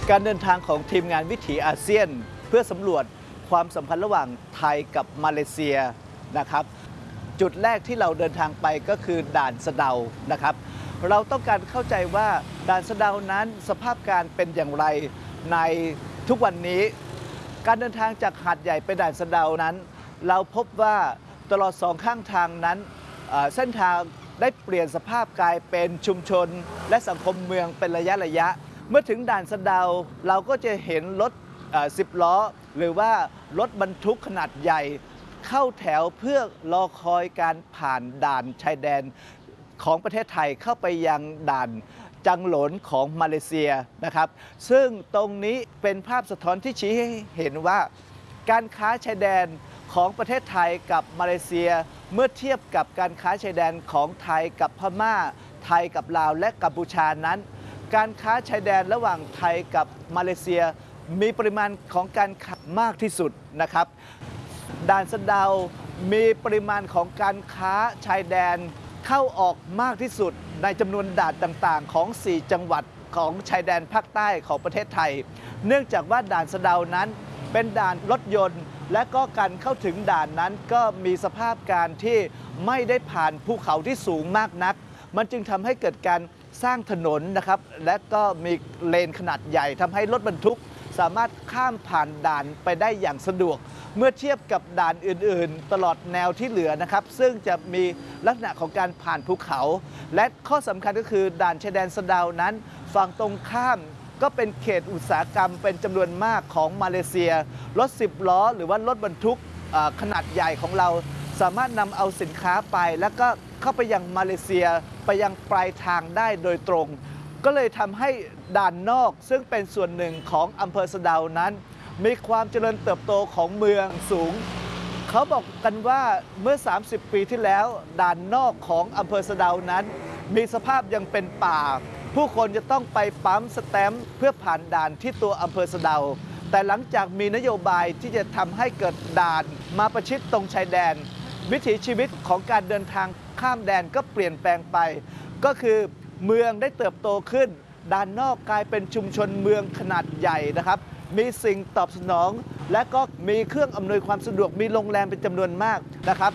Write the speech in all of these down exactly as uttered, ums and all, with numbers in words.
การเดินทางของทีมงานวิถีอาเซียนเพื่อสำรวจความสัมพันธ์ระหว่างไทยกับมาเลเซียนะครับจุดแรกที่เราเดินทางไปก็คือด่านสะเดานะครับเราต้องการเข้าใจว่าด่านสะเดานั้นสภาพการเป็นอย่างไรในทุกวันนี้การเดินทางจากหาดใหญ่ไปด่านสะเดานั้นเราพบว่าตลอดสองข้างทางนั้นเส้นทางได้เปลี่ยนสภาพกลายเป็นชุมชนและสังคมเมืองเป็นระยะระยะเมื่อถึงด่านสะเดาเราก็จะเห็นรถสิบล้อหรือว่ารถบรรทุกขนาดใหญ่เข้าแถวเพื่อรอคอยการผ่านด่านชายแดนของประเทศไทยเข้าไปยังด่านจังหลนของมาเลเซียนะครับซึ่งตรงนี้เป็นภาพสะท้อนที่ชี้ให้เห็นว่าการค้าชายแดนของประเทศไทยกับมาเลเซียเมื่อเทียบกับการค้าชายแดนของไทยกับพม่าไทยกับลาวและกัมพูชานั้นการค้าชายแดนระหว่างไทยกับมาเลเซียมีปริมาณของการค้ามากที่สุดนะครับด่านสะเดามีปริมาณของการค้าชายแดนเข้าออกมากที่สุดในจำนวนด่านต่างๆของสี่จังหวัดของชายแดนภาคใต้ของประเทศไทยเนื่องจากว่าด่านสะเดานั้นเป็นด่านรถยนต์และก็การเข้าถึงด่านนั้นก็มีสภาพการที่ไม่ได้ผ่านภูเขาที่สูงมากนักมันจึงทำให้เกิดการสร้างถนนนะครับและก็มีเลนขนาดใหญ่ทำให้รถบรรทุกสามารถข้ามผ่านด่านไปได้อย่างสะดวกเมื่อเทียบกับด่านอื่นๆตลอดแนวที่เหลือนะครับซึ่งจะมีลักษณะของการผ่านภูเขาและข้อสำคัญก็คือด่านชายแดนสะเดานั้นฝั่งตรงข้ามก็เป็นเขตอุตสาหกรรมเป็นจำนวนมากของมาเลเซียรถสิบล้อหรือว่ารถบรรทุกขนาดใหญ่ของเราสามารถนำเอาสินค้าไปแล้วก็เข้าไปยังมาเลเซียไปยังปลายทางได้โดยตรงก็เลยทำให้ด่านนอกซึ่งเป็นส่วนหนึ่งของอำเภอสะเดานั้นมีความเจริญเติบโตของเมืองสูงเขาบอกกันว่าเมื่อสามสิบปีที่แล้วด่านนอกของอำเภอสะเดานั้นมีสภาพยังเป็นป่าผู้คนจะต้องไปปั๊มสแตมป์เพื่อผ่านด่านที่ตัวอำเภอสะเดาแต่หลังจากมีนโยบายที่จะทำให้เกิดด่านมาประชิดตรงชายแดนวิถีชีวิตของการเดินทางข้ามแดนก็เปลี่ยนแปลงไปก็คือเมืองได้เติบโตขึ้นด้านนอกกลายเป็นชุมชนเมืองขนาดใหญ่นะครับมีสิ่งตอบสนองและก็มีเครื่องอำนวยความสะดวกมีโรงแรมเป็นจำนวนมากนะครับ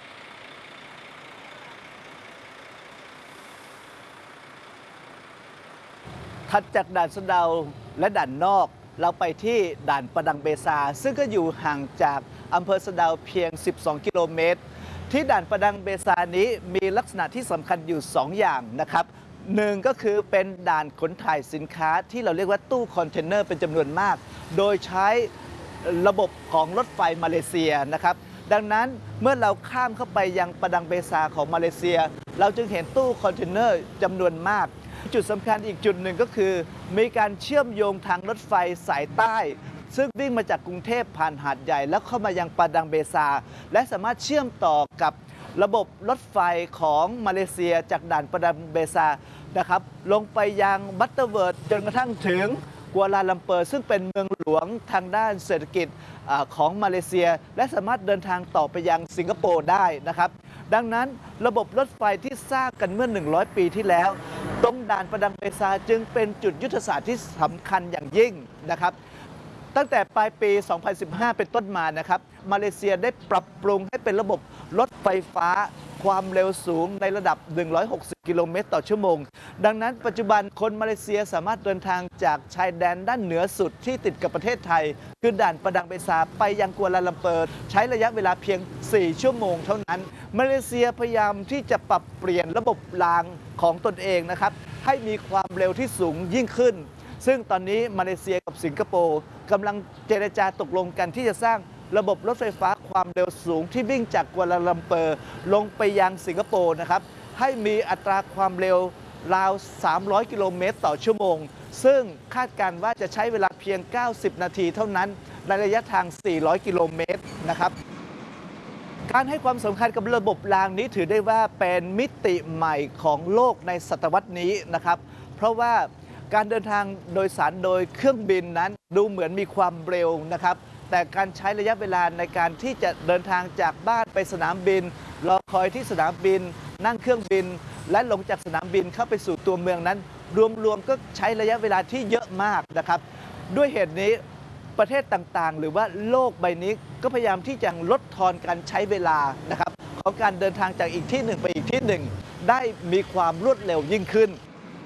ถัดจากด่านสะเดาและด่านนอกเราไปที่ด่านประดังเบซาซึ่งก็อยู่ห่างจากอำเภอสะเดาเพียงสิบสองกิโลเมตรที่ด่านประดังเบซานี้มีลักษณะที่สำคัญอยู่สองอย่างนะครับหนึ่งก็คือเป็นด่านขนถ่ายสินค้าที่เราเรียกว่าตู้คอนเทนเนอร์เป็นจำนวนมากโดยใช้ระบบของรถไฟมาเลเซียนะครับดังนั้นเมื่อเราข้ามเข้าไปยังประดังเบซาของมาเลเซียเราจึงเห็นตู้คอนเทนเนอร์จำนวนมากจุดสำคัญอีกจุดหนึ่งก็คือมีการเชื่อมโยงทางรถไฟสายใต้ซึ่งวิ่งมาจากกรุงเทพผ่านหาดใหญ่แล้วเข้ามายังประดังเบซาและสามารถเชื่อมต่อกับระบบรถไฟของมาเลเซียจากด่านประดังเบซานะครับลงไปยังบัตเตอร์เวิร์ดจนกระทั่งถึงกัวลาลัมเปอร์ซึ่งเป็นเมืองหลวงทางด้านเศรษฐกิจของมาเลเซียและสามารถเดินทางต่อไปยังสิงคโปร์ได้นะครับดังนั้นระบบรถไฟที่สร้างกันเมื่อหนึ่งร้อยปีที่แล้วตรงด่านประดังเบซาจึงเป็นจุดยุทธศาสตร์ที่สำคัญอย่างยิ่งนะครับตั้งแต่ปลายปี สองพันสิบห้า เป็นต้นมานะครับมาเลเซียได้ปรับปรุงให้เป็นระบบรถไฟฟ้าความเร็วสูงในระดับหนึ่งร้อยหกสิบกิโลเมตรต่อชั่วโมงดังนั้นปัจจุบันคนมาเลเซียสามารถเดินทางจากชายแดนด้านเหนือสุดที่ติดกับประเทศไทยคือด่านประดังเบซาไปยังกัวลาลัมเปอร์ใช้ระยะเวลาเพียงสี่ชั่วโมงเท่านั้นมาเลเซียพยายามที่จะปรับเปลี่ยนระบบรางของตนเองนะครับให้มีความเร็วที่สูงยิ่งขึ้นซึ่งตอนนี้มาเลเซียกับสิงคโปร์กำลังเจรจาตกลงกันที่จะสร้างระบบรถไฟฟ้าความเร็วสูงที่วิ่งจากกัวลาลัมเปอร์ลงไปยังสิงคโปร์นะครับให้มีอัตราความเร็วราวสามร้อยกิโลเมตรต่อชั่วโมงซึ่งคาดการณ์ว่าจะใช้เวลาเพียงเก้าสิบนาทีเท่านั้นในระยะทางสี่ร้อยกิโลเมตรนะครับการให้ความสำคัญกับระบบรางนี้ถือได้ว่าเป็นมิติใหม่ของโลกในศตวรรษนี้นะครับเพราะว่าการเดินทางโดยสารโดยเครื่องบินนั้นดูเหมือนมีความเร็วนะครับแต่การใช้ระยะเวลาในการที่จะเดินทางจากบ้านไปสนามบินรอคอยที่สนามบินนั่งเครื่องบินและลงจากสนามบินเข้าไปสู่ตัวเมืองนั้นรวมๆก็ใช้ระยะเวลาที่เยอะมากนะครับด้วยเหตุนี้ประเทศต่างๆหรือว่าโลกใบนี้ก็พยายามที่จะลดทอนการใช้เวลานะครับของการเดินทางจากอีกที่หนึ่งไปอีกที่หนึ่งได้มีความรวดเร็วยิ่งขึ้น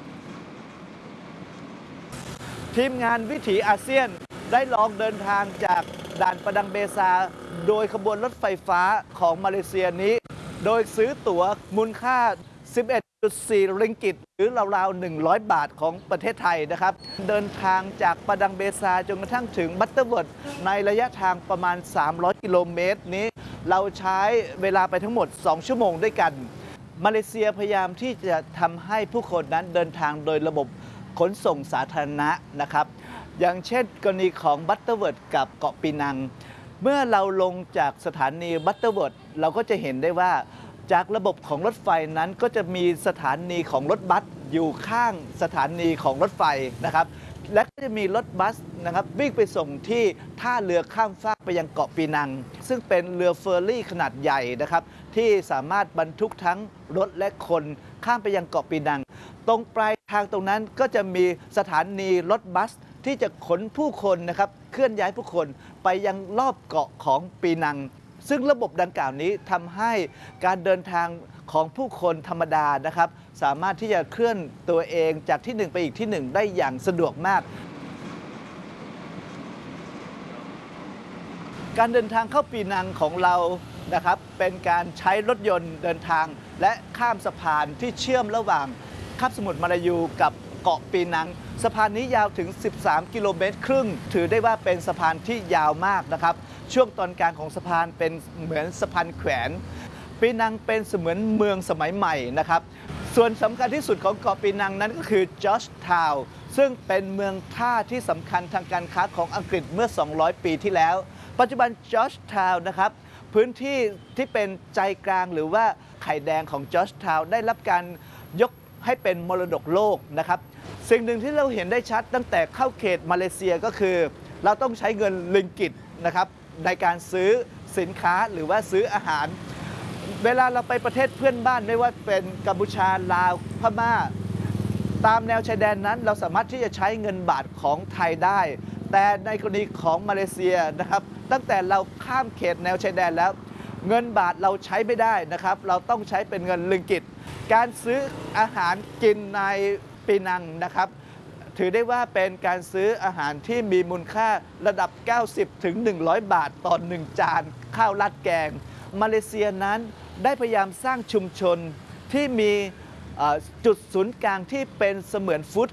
ทีมงานวิถีอาเซียนได้ลองเดินทางจากด่านประดังเบซาโดยขบวนรถไฟฟ้าของมาเลเซียนี้โดยซื้อตั๋วมูลค่า สิบเอ็ดจุดสี่ ริงกิตหรือราวๆหนึ่งร้อยบาทของประเทศไทยนะครับเดินทางจากประดังเบซาจนกระทั่งถึงบัตเตอร์เวิร์ดในระยะทางประมาณสามร้อยกิโลเมตรนี้เราใช้เวลาไปทั้งหมดสองชั่วโมงด้วยกันมาเลเซียพยายามที่จะทำให้ผู้คนนั้นเดินทางโดยระบบขนส่งสาธารณะนะครับอย่างเช่นกรณีของบัตเตอร์เวิร์ดกับเกาะปีนังเมื่อเราลงจากสถานีบัตเตอร์เวิร์ดเราก็จะเห็นได้ว่าจากระบบของรถไฟนั้นก็จะมีสถานีของรถบัสอยู่ข้างสถานีของรถไฟนะครับและก็จะมีรถบัสนะครับวิ่งไปส่งที่ท่าเรือข้ามฟากไปยังเกาะปีนังซึ่งเป็นเรือเฟอร์รี่ขนาดใหญ่นะครับที่สามารถบรรทุกทั้งรถและคนข้ามไปยังเกาะปีนังตรงปลายทางตรงนั้นก็จะมีสถานีรถบัสที่จะขนผู้คนนะครับเคลื่อนย้ายผู้คนไปยังรอบเกาะของปีนังซึ่งระบบดังกล่าวนี้ทำให้การเดินทางของผู้คนธรรมดานะครับสามารถที่จะเคลื่อนตัวเองจากที่หนึ่งไปอีกที่หนึ่งได้อย่างสะดวกมากการเดินทางเข้าปีนังของเรานะครับเป็นการใช้รถยนต์เดินทางและข้ามสะพานที่เชื่อมระหว่างคาบสมุทรมาลายูกับเกาะปีนังสะพานนี้ยาวถึงสิบสามกิโลเมตรครึ่งถือได้ว่าเป็นสะพานที่ยาวมากนะครับช่วงตอนกลางของสะพานเป็นเหมือนสะพานแขวนปีนังเป็นเสมือนเมืองสมัยใหม่นะครับส่วนสำคัญที่สุดของเกาะปีนังนั้นก็คือจอร์จทาวน์ซึ่งเป็นเมืองท่าที่สำคัญทางการค้าของอังกฤษเมื่อสองร้อยปีที่แล้วปัจจุบันจอร์จทาวน์นะครับพื้นที่ที่เป็นใจกลางหรือว่าไข่แดงของจอร์จทาวน์ได้รับการยกให้เป็นมรดกโลกนะครับสิ่งหนึ่งที่เราเห็นได้ชัดตั้งแต่เข้าเขตมาเลเซียก็คือเราต้องใช้เงินริงกิตนะครับในการซื้อสินค้าหรือว่าซื้ออาหารเวลาเราไปประเทศเพื่อนบ้านไม่ว่าเป็นกัมพูชาลาวพม่าตามแนวชายแดนนั้นเราสามารถที่จะใช้เงินบาทของไทยได้แต่ในกรณีของมาเลเซียนะครับตั้งแต่เราข้ามเขตแนวชายแดนแล้วเงินบาทเราใช้ไม่ได้นะครับเราต้องใช้เป็นเงินริงกิตการซื้ออาหารกินในปีนังนะครับถือได้ว่าเป็นการซื้ออาหารที่มีมูลค่าระดับ เก้าสิบถึงหนึ่งร้อย บาทต่อหนึ่งจานข้าวราดแกงมาเลเซียนั้นได้พยายามสร้างชุมชนที่มีจุดศูนย์กลางที่เป็นเสมือนฟู้ด